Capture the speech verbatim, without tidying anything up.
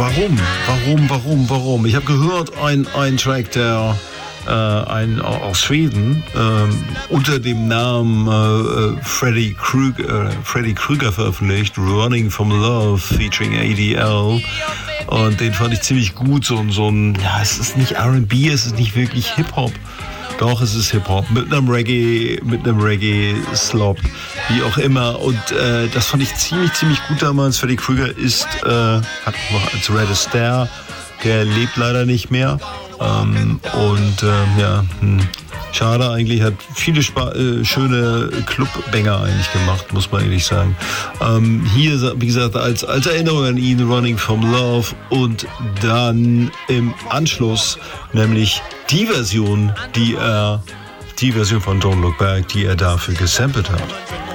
warum? Warum, warum, warum? Ich habe gehört, ein, ein Track, der äh, ein, aus Schweden äh, unter dem Namen äh, Freddy Krueger, äh, Freddy Krueger veröffentlicht, Running from Love featuring A D L. Und den fand ich ziemlich gut. So, so ein, ja, es ist nicht R and B, es ist nicht wirklich Hip-Hop. Doch, es ist Hip-Hop mit einem Reggae, mit einem Reggae-Slop, wie auch immer. Und äh, das fand ich ziemlich, ziemlich gut damals. Freddy Krueger ist, äh, hat noch als Red Astaire, der lebt leider nicht mehr. Ähm, und äh, ja, hm, schade eigentlich, hat viele Spa- äh, schöne Clubbanger eigentlich gemacht, muss man ehrlich sagen. Ähm, hier, wie gesagt, als, als Erinnerung an ihn, Running from Love, und dann im Anschluss nämlich die Version, die er, die Version von Don't Look Back, die er dafür gesampelt hat.